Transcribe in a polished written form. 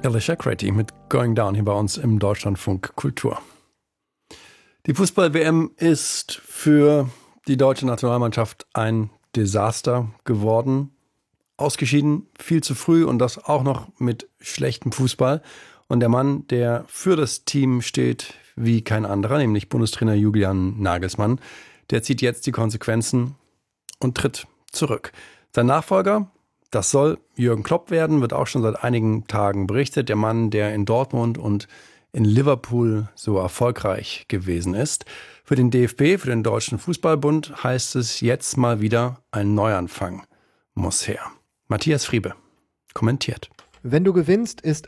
Alicia Crady mit Going Down hier bei uns im Deutschlandfunk Kultur. Die Fußball-WM ist für die deutsche Nationalmannschaft ein Desaster geworden. Ausgeschieden viel zu früh und das auch noch mit schlechtem Fußball. Und der Mann, der für das Team steht wie kein anderer, nämlich Bundestrainer Julian Nagelsmann, der zieht jetzt die Konsequenzen und tritt zurück. Sein Nachfolger, das soll Jürgen Klopp werden, wird auch schon seit einigen Tagen berichtet. Der Mann, der in Dortmund und in Liverpool so erfolgreich gewesen ist. Für den DFB, für den Deutschen Fußballbund, heißt es jetzt mal wieder, ein Neuanfang muss her. Matthias Friebe kommentiert. Wenn du gewinnst, ist